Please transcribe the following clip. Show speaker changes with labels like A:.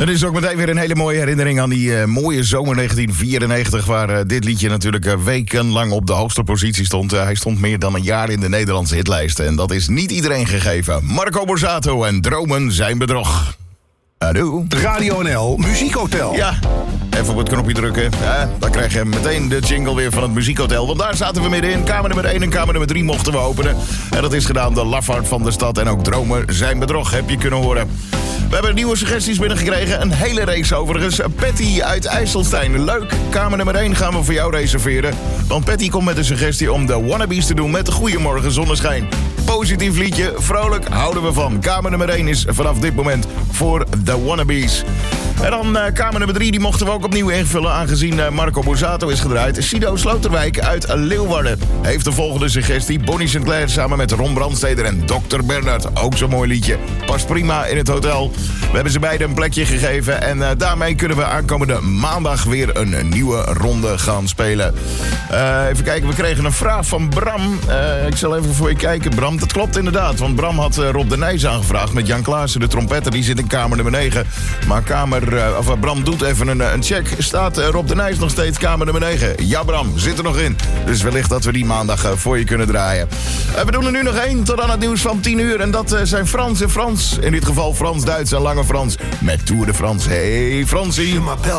A: Er is ook meteen weer een hele mooie herinnering aan die mooie zomer 1994... waar dit liedje natuurlijk wekenlang op de hoogste positie stond. Hij stond meer dan een jaar in de Nederlandse hitlijsten. En dat is niet iedereen gegeven. Marco Borsato en Dromen zijn bedrog. Adoe.
B: Radio NL Muziekhotel.
A: Ja, even op het knopje drukken. Dan krijg je meteen de jingle weer van het Muziekhotel. Want daar zaten we middenin. Kamer nummer 1 en kamer nummer 3 mochten we openen. En dat is gedaan de lafaard van de stad. En ook Dromen zijn bedrog, heb je kunnen horen. We hebben nieuwe suggesties binnengekregen. Een hele race overigens. Patty uit IJsselstein. Leuk. Kamer nummer 1 gaan we voor jou reserveren. Want Patty komt met een suggestie om de Wannabes te doen met de Goeiemorgen Zonneschijn. Positief liedje. Vrolijk houden we van. Kamer nummer 1 is vanaf dit moment voor de Wannabes. En dan kamer nummer 3, die mochten we ook opnieuw invullen... aangezien Marco Borsato is gedraaid. Sido Sloterwijk uit Leeuwarden heeft de volgende suggestie. Bonnie Sinclair samen met Ron Brandsteder en Dr. Bernard. Ook zo'n mooi liedje. Past prima in het hotel. We hebben ze beiden een plekje gegeven. En daarmee kunnen we aankomende maandag weer een nieuwe ronde gaan spelen. Even kijken, we kregen een vraag van Bram. Ik zal even voor je kijken, Bram. Dat klopt inderdaad, want Bram had Rob de Nijs aangevraagd... met Jan Klaassen, de trompetter. Die zit in kamer nummer 9. Maar Bram doet even een check. Staat Rob de Nijs nog steeds kamer nummer 9? Ja, Bram, zit er nog in. Dus wellicht dat we die maandag voor je kunnen draaien. We doen er nu nog 1 tot aan het nieuws van 10 uur. En dat zijn Frans en Frans. In dit geval Frans-Duits en Lange Frans. Met Tour de France. Hey, Fransie.